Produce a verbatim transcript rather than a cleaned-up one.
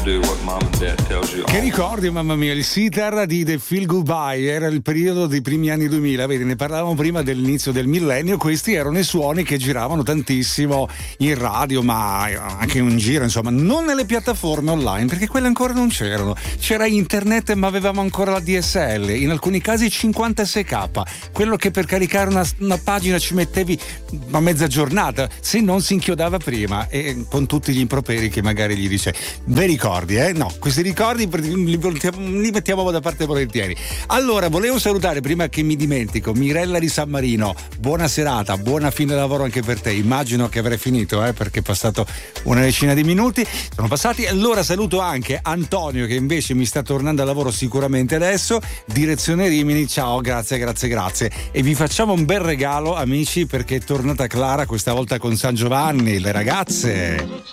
do what mom and dad tells you. Che ricordi, mamma mia, il sitar di The Feel Goodbye era il periodo dei primi anni duemila, vedi, ne parlavamo prima dell'inizio del millennio. Questi erano i suoni che giravano tantissimo in radio, ma anche in giro, insomma, non nelle piattaforme online, perché quelle ancora non c'erano. C'era internet, ma avevamo ancora la D S L, in alcuni casi cinquantasei K, quello che per caricare una, una pagina ci mettevi a mezza giornata, se non si inchiodava prima, e con tutti gli improperi che magari gli dice. Ve ricordi, eh? No, questi ricordi li, li mettiamo da parte volentieri. Allora, volevo salutare, prima che mi dimentico, Mirella di San Marino. Buona serata, buona fine lavoro anche per te. Immagino che avrai finito, eh, perché è passato una decina di minuti, sono passati. Allora saluto anche Antonio, che invece mi sta tornando al lavoro sicuramente adesso, direzione Rimini. Ciao, grazie, grazie, grazie. E vi facciamo un bel regalo, amici, perché è tornata Clara, questa volta con San Giovanni, le ragazze.